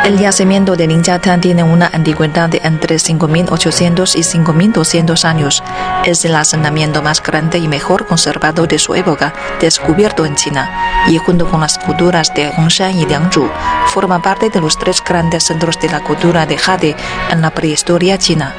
El yacimiento de Ninjatán tiene una antigüedad de entre 5.800 y 5.200 años. Es el asentamiento más grande y mejor conservado de su época, descubierto en China, y junto con las culturas de Hongshan y Liangzhu, forma parte de los 3 grandes centros de la cultura de jade en la prehistoria china.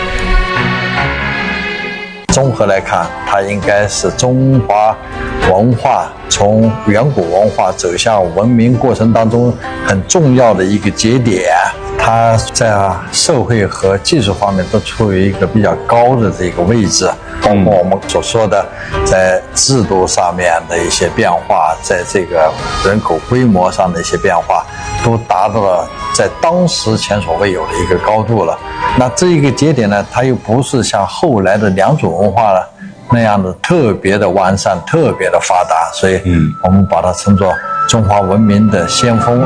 综合来看，它应该是中华文化从远古文化走向文明过程当中很重要的一个节点。它在社会和技术方面都处于一个比较高的这个位置，包括我们所说的在制度上面的一些变化，在这个人口规模上的一些变化，都达到了在当时前所未有的一个高度了。那这一个节点呢，它又不是像后来的良渚文化了那样的特别的完善、特别的发达，所以我们把它称作中华文明的先锋。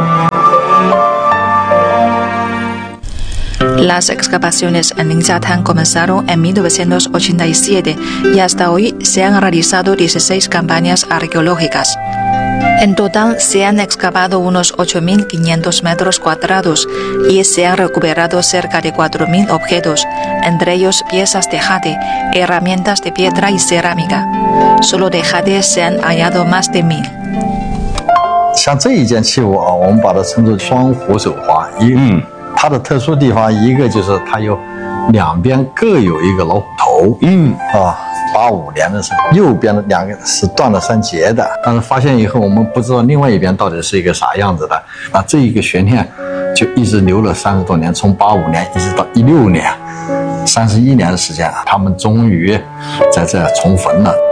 Las excavaciones en Ninjatán comenzaron en 1987 y hasta hoy se han realizado 16 campañas arqueológicas. En total se han excavado unos 8.500 metros cuadrados y se han recuperado cerca de 4.000 objetos, entre ellos piezas de jade, herramientas de piedra y cerámica. Solo de jade se han hallado más de 1.000。 像这一件器物啊，我们把它称作双虎手环。它的特殊地方一个就是它有两边各有一个老虎头。85年的时候，右边的2个是断了3节的，但是发现以后我们不知道另外一边到底是一个啥样子的。那这一个悬念就一直留了30多年，从85年一直到16年，31年的时间，他们终于在这重逢了。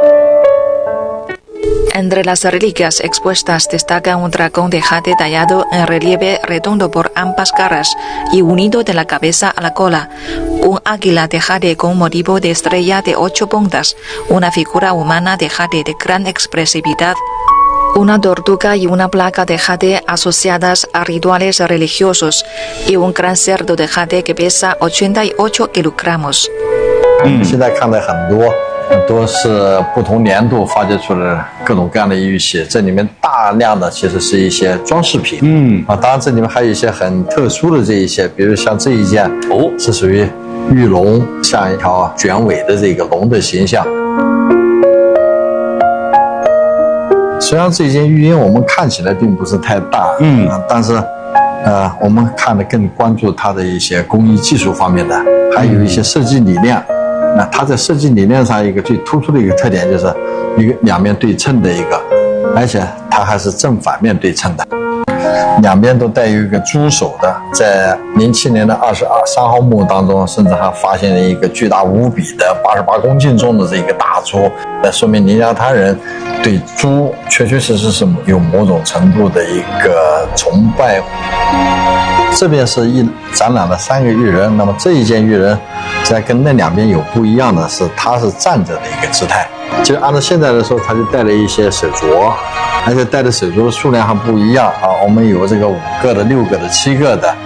Entre las reliquias expuestas destacan un dragón de jade tallado en relieve redondo por ambas caras y unido de la cabeza a la cola, un águila de jade con motivo de estrella de 8 puntas, una figura humana de jade de gran expresividad, una tortuga y una placa de jade asociadas a rituales religiosos y un gran cerdo de jade que pesa 88 kilogramos. 现在看的很多是不同年度发掘出来的各种各样的玉器，这里面大量的其实是一些装饰品。当然这里面还有一些很特殊的这一些，比如像这一件是属于玉龙，像一条卷尾的这个龙的形象。虽然这件玉鹰我们看起来并不是太大，但是我们看的更关注它的一些工艺技术方面的，还有一些设计理念。那它在设计理念上一个最突出的一个特点就是一个两面对称的一个，而且它还是正反面对称的，两边都带有一个猪手的。在07年的23号墓当中，甚至还发现了一个巨大无比的88公斤重的这个大猪，那说明宁家滩人对猪确确实实是有某种程度的一个崇拜。这边是展览了3个玉人，那么这一件玉人在跟那两边有不一样的是，它是站着的一个姿态。就按照现在来说，它就带了一些手镯，而且带的手镯的数量还不一样啊。我们有这个5个的、6个的、7个的。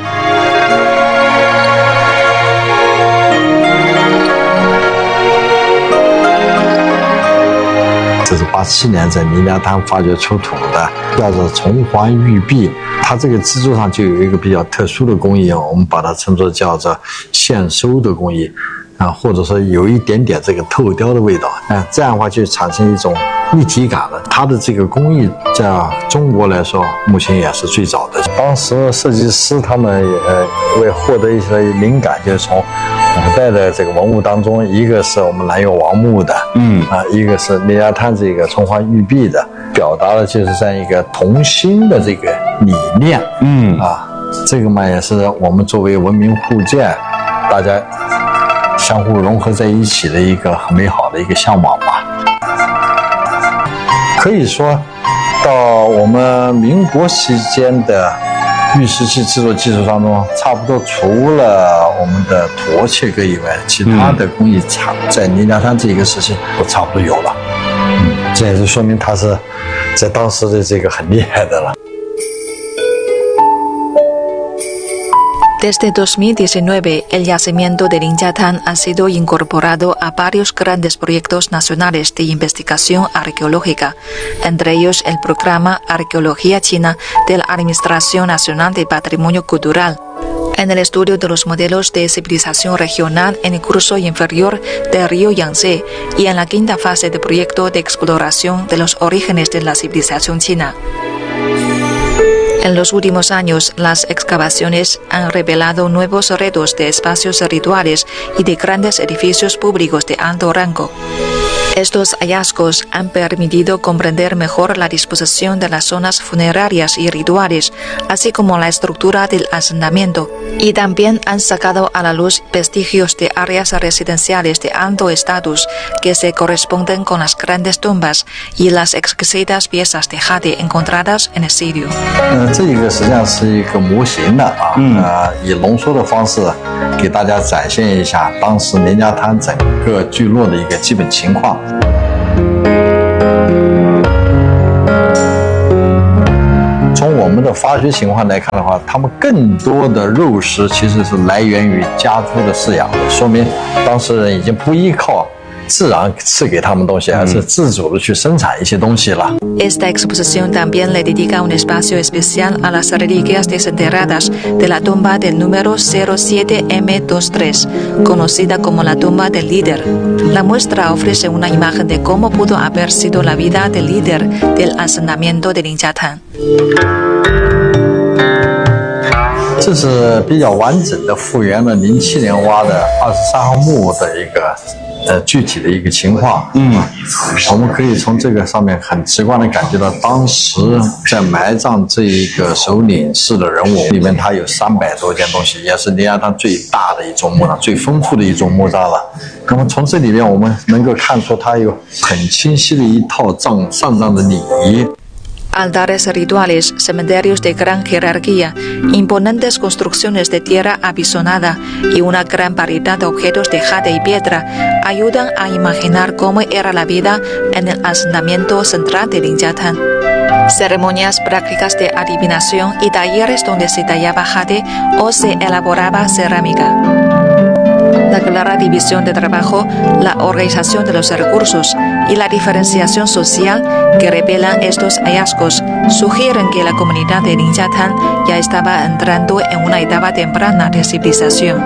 这是87年在宁家滩发掘出土的，叫做重环玉璧。它这个支柱上就有一个比较特殊的工艺，我们把它称作叫做线收的工艺或者说有一点点这个透雕的味道这样的话就产生一种立体感了。它的这个工艺在中国来说目前也是最早的。当时设计师他们为获得一些灵感，就是从古代的这个文物当中，一个是我们南岳王墓的一个是宁家滩这个重环玉璧的，表达了就是这样一个同心的这个理念这个嘛也是我们作为文明互鉴，大家相互融合在一起的一个很美好的一个向往吧。可以说到我们民国期间的玉石器制作技术当中，差不多除了我们的沱切割以外，其他的工艺在宁家滩这个时期都差不多有了。这也是说明它是在当时的这个很厉害的了。 Desde 2019, el yacimiento de Linjiatán ha sido incorporado a varios grandes proyectos nacionales de investigación arqueológica, entre ellos el programa Arqueología China de la Administración Nacional de Patrimonio Cultural. En el estudio de los modelos de civilización regional en el curso inferior del río Yangtze y en la quinta fase del proyecto de exploración de los orígenes de la civilización china. En los últimos años, las excavaciones han revelado nuevos retos de espacios rituales y de grandes edificios públicos de alto rango. Estos hallazgos han permitido comprender mejor la disposición de las zonas funerarias y rituales, así como la estructura del asentamiento, y también han sacado a la luz vestigios de áreas residenciales de alto estatus que se corresponden con las grandes tumbas y las exquisitas piezas de jade encontradas en el sitio. 这个实际上是一个模型的以浓缩的方式给大家展现一下当时林家滩整个聚落的一个基本情况。从我们的发掘情况来看的话，他们更多的肉食其实是来源于家猪的饲养，说明当事人已经不依靠自然赐给他们东西，而是自主的去生产一些东西了。 Esta exposición también le dedica un espacio especial a las reliquias desenterradas de la tumba del número 07M23, conocida como la tumba del líder. La muestra ofrece una imagen de cómo pudo haber sido la vida del líder del asentamiento de Linjiatán. 这是比较完整的复原了07年挖的23号墓的一个具体的一个情况。我们可以从这个上面很直观的感觉到，当时在埋葬这一个首领式的人物里面，它有300多件东西，也是林家滩最大的一种墓葬，最丰富的一种墓葬了。那么从这里面我们能够看出，它有很清晰的一套上葬的礼仪。 Altares rituales, cementerios de gran jerarquía, imponentes construcciones de tierra apisonada y una gran variedad de objetos de jade y piedra ayudan a imaginar cómo era la vida en el asentamiento central de Linjiatán. Ceremonias prácticas de adivinación y talleres donde se tallaba jade o se elaboraba cerámica. La clara división de trabajo, la organización de los recursos y la diferenciación social que revelan estos hallazgos sugieren que la comunidad de Linjiatán ya estaba entrando en una etapa temprana de civilización.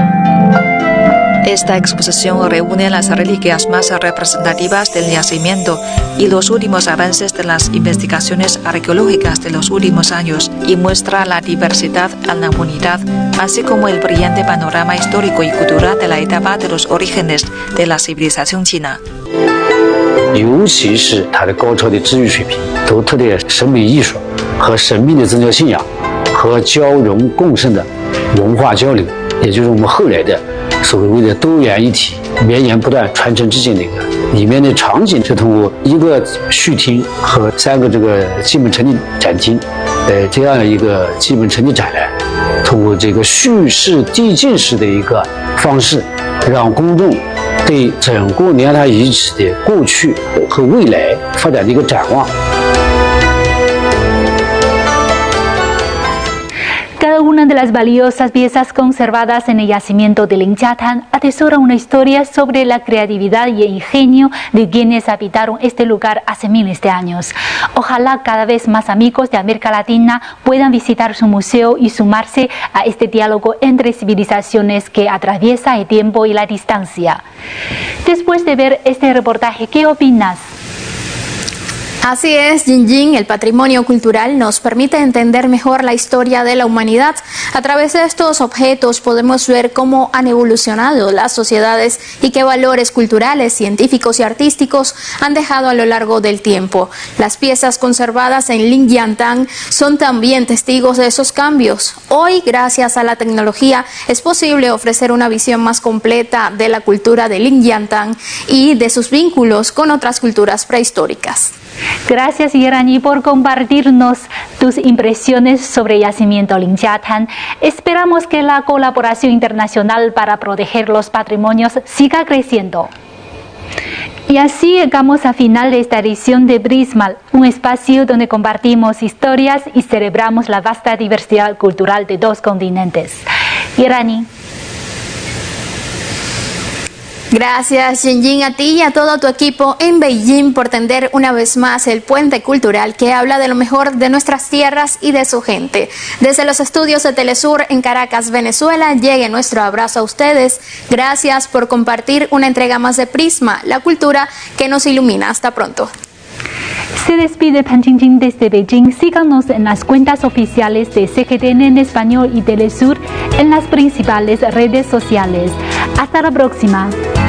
Esta exposición reúne las reliquias más representativas del yacimiento y los últimos avances de las investigaciones arqueológicas de los últimos años y muestra la diversidad en la humanidad, así como el brillante panorama histórico y cultural de la etapa de los orígenes de la civilización china. 尤其是它的高超的治愈水平、独特的审美艺术和神秘的宗教信仰和交融共生的文化交流，也就是我们后来的所谓的多元一体、绵延不断、传承至今的一个。里面的场景是通过一个序厅和3个这个基本陈列展厅，这样一个基本陈列展览，通过这个叙事递进式的一个方式，让公众对整个林家滩遗址的过去和未来发展的一个展望。 Cada una de las valiosas piezas conservadas en el yacimiento de Linjiatán atesora una historia sobre la creatividad y el ingenio de quienes habitaron este lugar hace miles de años. Ojalá cada vez más amigos de América Latina puedan visitar su museo y sumarse a este diálogo entre civilizaciones que atraviesa el tiempo y la distancia. Después de ver este reportaje, ¿qué opinas? Así es, Jinjin, el patrimonio cultural nos permite entender mejor la historia de la humanidad. A través de estos objetos podemos ver cómo han evolucionado las sociedades y qué valores culturales, científicos y artísticos han dejado a lo largo del tiempo. Las piezas conservadas en Linjiatán son también testigos de esos cambios. Hoy, gracias a la tecnología, es posible ofrecer una visión más completa de la cultura de Linjiatán y de sus vínculos con otras culturas prehistóricas. Gracias, Irani, por compartirnos tus impresiones sobre el yacimiento Linjiatán. Esperamos que la colaboración internacional para proteger los patrimonios siga creciendo. Y así llegamos al final de esta edición de Prisma, un espacio donde compartimos historias y celebramos la vasta diversidad cultural de 2 continentes. Irani. Gracias, Jinjin, a ti y a todo tu equipo en Beijing por tender una vez más el puente cultural que habla de lo mejor de nuestras tierras y de su gente. Desde los estudios de Telesur en Caracas, Venezuela, llegue nuestro abrazo a ustedes. Gracias por compartir una entrega más de Prisma, la cultura que nos ilumina. Hasta pronto. Se despide Pan Jingjing desde Beijing. Síganos en las cuentas oficiales de CGTN en español y Telesur en las principales redes sociales. Hasta la próxima.